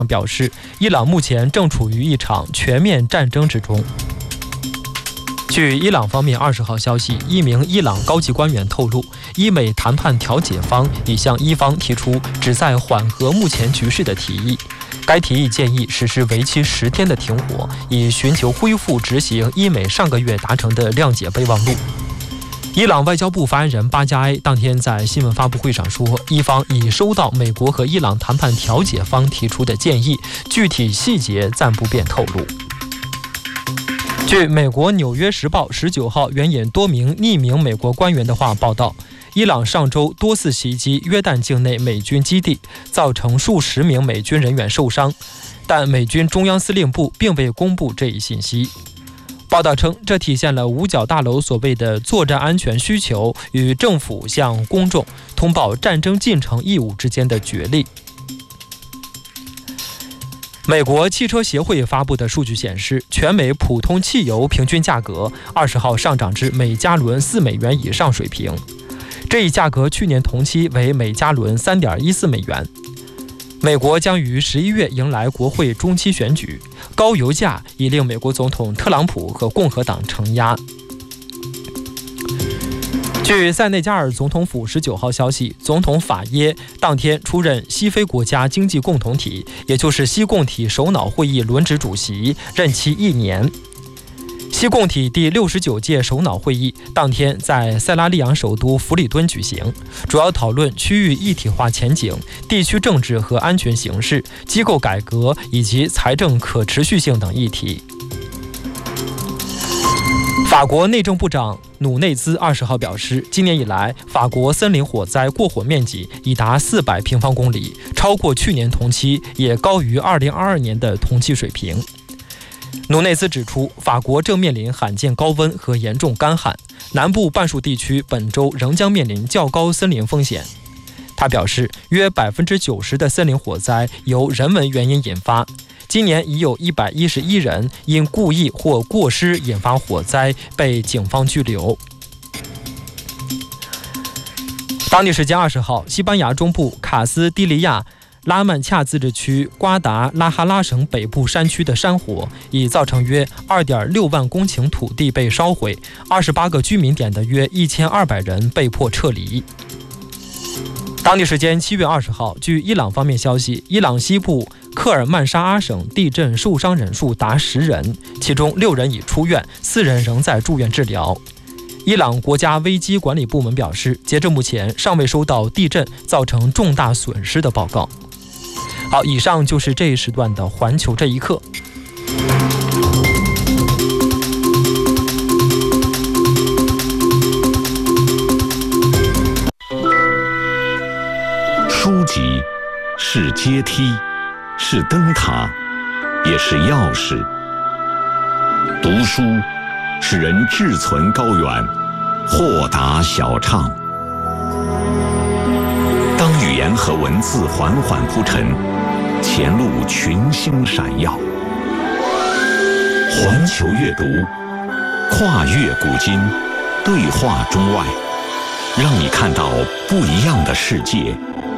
表示，伊朗目前正处于一场全面战争之中。据伊朗方面20号消息，一名伊朗高级官员透露，伊美谈判调解方已向伊方提出旨在缓和目前局势的提议。该提议建议实施为期10天的停火，以寻求恢复执行伊美上个月达成的谅解备忘录。伊朗外交部发言人巴加埃当天在新闻发布会上说，伊方已收到美国和伊朗谈判调解方提出的建议，具体细节暂不便透露。据美国《纽约时报》19号援引多名匿名美国官员的话报道，伊朗上周多次袭击约旦境内美军基地，造成数十名美军人员受伤，但美军中央司令部并未公布这一信息。报道称，这体现了五角大楼所谓的作战安全需求与政府向公众通报战争进程义务之间的角力。美国汽车协会发布的数据显示，全美普通汽油平均价格20号上涨至每加仑4美元以上水平，这一价格去年同期为每加仑3.14美元。美国将于11月迎来国会中期选举，高油价已令美国总统特朗普和共和党承压。据塞内加尔总统府19号消息，总统法耶当天出任西非国家经济共同体，也就是西共体首脑会议轮值主席，任期1年。西共体第69届首脑会议当天在塞拉利昂首都弗里敦举行，主要讨论区域一体化前景、地区政治和安全形势、机构改革以及财政可持续性等议题。法国内政部长努内兹20号表示，今年以来，法国森林火灾过火面积已达400平方公里，超过去年同期，也高于2022年的同期水平。努内兹指出，法国正面临罕见高温和严重干旱，南部半数地区本周仍将面临较高森林风险。他表示，约90%的森林火灾由人为原因引发，今年已有111人因故意或过失引发火灾被警方拘留。当地时间20号，西班牙中部卡斯蒂利亚拉曼恰自治区瓜达拉哈拉省北部山区的山火已造成约 2.6 万公顷土地被烧毁，28个居民点的约1200人被迫撤离。当地时间7月20号，据伊朗方面消息，伊朗西部克尔曼沙阿省地震受伤人数达10人，其中6人已出院，4人仍在住院治疗。伊朗国家危机管理部门表示，截至目前尚未收到地震造成重大损失的报告。好，以上就是这一时段的环球这一刻。 书籍是阶梯，是灯塔，也是钥匙。读书使人志存高远，豁达小畅。当语言和文字缓缓铺陈，前路群星闪耀。环球阅读，跨越古今，对话中外，让你看到不一样的世界，